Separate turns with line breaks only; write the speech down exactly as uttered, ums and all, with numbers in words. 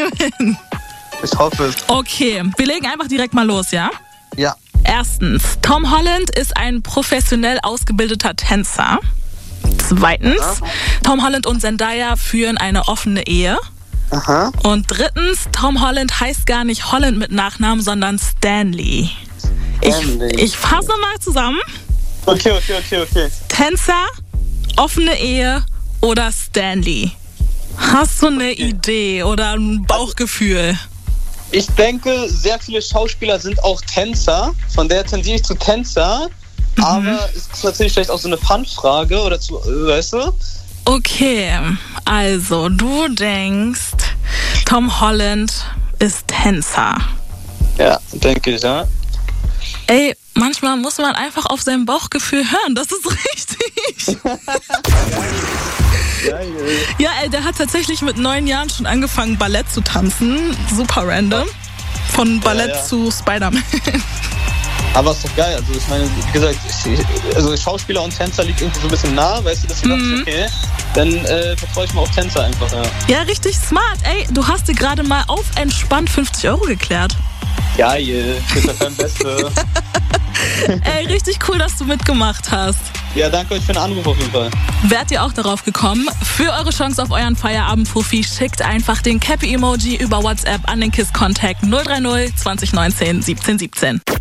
kriegen wir hin.
Ich hoffe es.
Okay, wir legen einfach direkt mal los, ja?
Ja.
Erstens, Tom Holland ist ein professionell ausgebildeter Tänzer. Zweitens,
Ja.
Tom Holland und Zendaya führen eine offene Ehe.
Aha.
Und drittens, Tom Holland heißt gar nicht Holland mit Nachnamen, sondern Stanley.
Stanley.
Ich, ich fasse mal zusammen.
Okay, okay, okay, okay.
Tänzer, offene Ehe oder Stanley? Hast du eine
Okay.
Idee oder ein Bauchgefühl?
Ich denke, sehr viele Schauspieler sind auch Tänzer. Von daher tendiere ich zu Tänzer.
Mhm.
Aber es ist natürlich vielleicht auch so eine Fun-Frage oder zu, äh, weißt du?
Okay, also du denkst, Tom Holland ist Tänzer.
Ja, denke ich, ja.
Ey, manchmal muss man einfach auf sein Bauchgefühl hören, das ist richtig.
Geil.
Ja, ey, der hat tatsächlich mit neun Jahren schon angefangen, Ballett zu tanzen. Super random. Von Ballett
ja.
zu Spider-Man.
Aber ist doch geil. Also ich meine, wie gesagt, ich, also Schauspieler und Tänzer liegt irgendwie so ein bisschen nah, weißt du, deswegen dachte
Mhm.
ich, okay, dann äh, vertraue ich mal auf Tänzer einfach, ja.
Ja, richtig smart. Ey, du hast dir gerade mal auf entspannt fünfzig Euro geklärt.
Geil, Christoph dein Beste.
Ey, richtig cool, dass du mitgemacht hast.
Ja, danke euch für den Anruf auf jeden Fall.
Wärt ihr auch darauf gekommen? Für eure Chance auf euren Feierabend-Fuffi schickt einfach den Cappy-Emoji über WhatsApp an den KISS-Contact null drei null zwanzig neunzehn siebzehn siebzehn.